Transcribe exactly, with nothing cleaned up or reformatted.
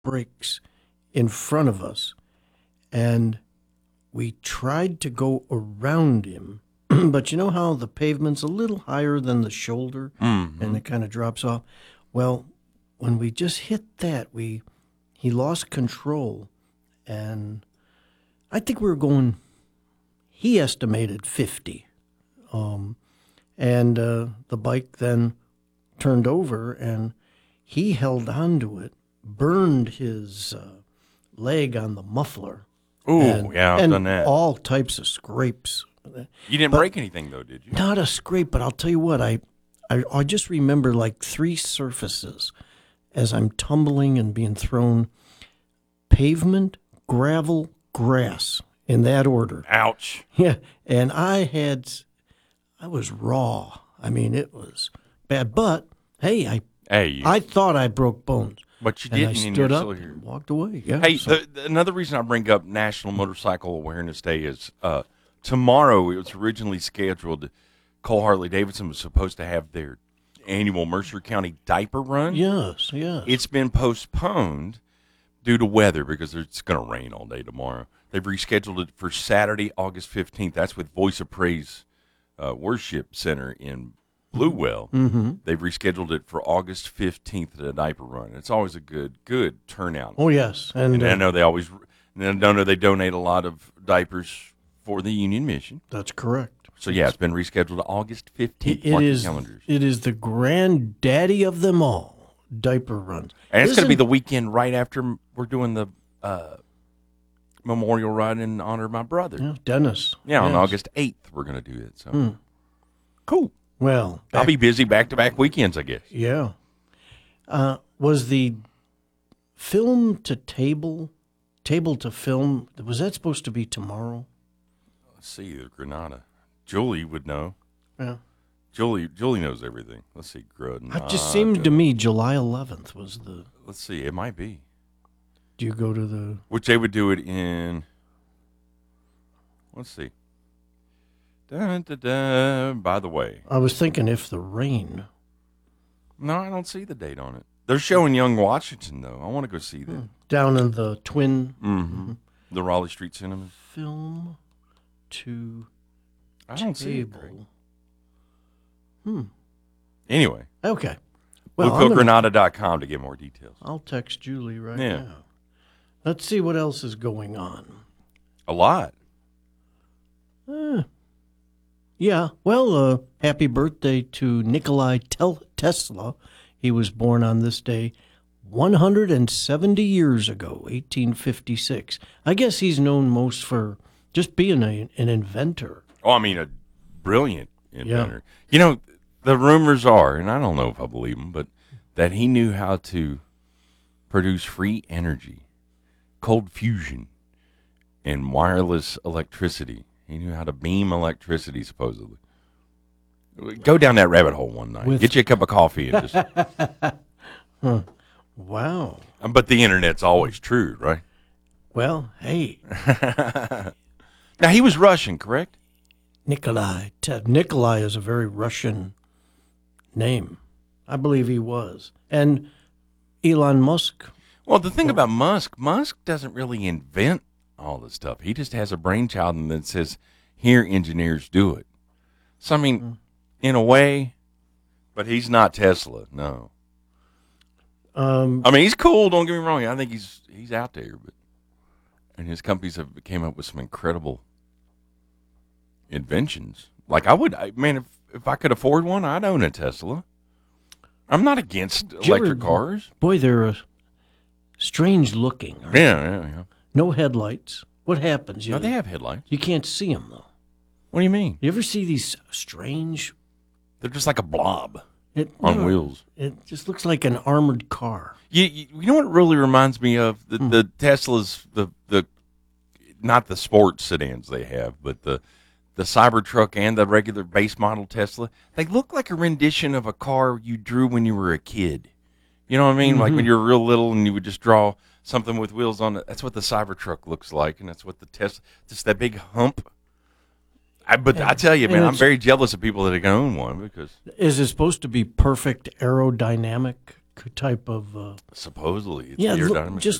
brakes in front of us, and we tried to go around him. But you know how the pavement's a little higher than the shoulder, Mm-hmm. and it kind of drops off? Well, when we just hit that, we he lost control, and I think we were going, he estimated fifty. Um, and uh, the bike then turned over, and he held onto it, burned his uh, leg on the muffler. Ooh, and, yeah, I've and done that. all types of scrapes. You didn't but- break anything, though, did you? Not a scrape, but I'll tell you what, I, I, I just remember like three surfaces as I'm tumbling and being thrown: pavement, gravel, grass, in that order. Ouch. Yeah, and I had, I was raw. I mean, it was bad. But hey, I Hey, you, I thought I broke bones, but you and I didn't, and stood you're up, still here. and walked away. Yeah. Hey, so- the, the, another reason I bring up National Motorcycle Awareness Day is uh, tomorrow. It was originally scheduled. Cole Harley Davidson was supposed to have their annual Mercer County diaper run. yes, yes. It's been postponed due to weather because it's going to rain all day tomorrow. They've rescheduled it for Saturday, August fifteenth. That's with Voice of Praise uh, Worship Center in Bluewell. Mm-hmm. They've rescheduled it for August fifteenth at a diaper run. It's always a good, good turnout. Oh yes, and, And I uh, know they always, and I know they donate a lot of diapers for the Union Mission. that's correct. So yeah, it's been rescheduled to August fifteenth. It, it Mark your is. calendars. It is the granddaddy of them all. Diaper runs, And it's going to be Isn't- the weekend right after we're doing the uh, memorial ride in honor of my brother. yeah, Dennis. Yeah, on Yes. August eighth, we're going to do it. So Hmm. cool. Well, I'll back- be busy back to back weekends, I guess. yeah. Uh, was the film to table, table to film? Was that supposed to be tomorrow? Let's see, the Granada. Julie would know. Yeah. Julie, Julie knows everything. Let's see, Granada. It just seemed to me July eleventh was the. Let's see, it might be. Do you go to the? Which they would do it in. Let's see. Dun, dun, dun. By the way, I was thinking if the rain. no, I don't see the date on it. They're showing Young Washington though. I want to go see that. Down in the twin Mm-hmm. The Raleigh Street Cinema. film to I don't see it. Craig. table. Hmm. Anyway, Okay. Well, I'm Blue Pill gonna- Granada dot com to get more details. I'll text Julie right Yeah. now. Let's see what else is going on. A lot. Eh. Yeah. Well, uh, happy birthday to Nikolai Tel- Tesla. He was born on this day one hundred seventy years ago, eighteen fifty-six. I guess he's known most for just being a, an inventor. Oh, I mean, a brilliant inventor. You know, the rumors are, and I don't know if I believe them, but that he knew how to produce free energy, cold fusion, and wireless electricity. He knew how to beam electricity, supposedly. Go down that rabbit hole one night. With- Get you a cup of coffee and just. Huh. Wow. But the internet's always true, right? Well, hey, Now he was Russian, correct? Nikolai. Te- Nikolai is a very Russian name. I believe he was. And Elon Musk. Well, the thing about Musk, Musk doesn't really invent all this stuff. He just has a brainchild and then says, "Here, engineers, do it." So I mean, in a way, but he's not Tesla. No, Um, I mean he's cool. Don't get me wrong. I think he's he's out there, but and his companies have came up with some incredible inventions. Like I would, I, man, if if I could afford one, I'd own a Tesla. I'm not against Did you ever- electric cars. boy, they're uh, strange looking. aren't Yeah, they? yeah, yeah. No headlights. What happens? You, No, they have headlights. you can't see them, though. What do you mean? You ever see these strange... They're just like a blob It, on no, wheels. It just looks like an armored car. You, you you know what it really reminds me of the, Hmm. the Teslas, the the not the sports sedans they have, but the the Cybertruck and the regular base model Tesla. They look like a rendition of a car you drew when you were a kid. You know what I mean? Like when you were real little and you would just draw something with wheels on it. That's what the Cybertruck looks like, and that's what the Tesla. Just that big hump. I, but I tell you, and man, I'm it's- very jealous of people that can own one because Is it supposed to be perfect aerodynamic type of. Uh, Supposedly, it's yeah, look, aerodynamics just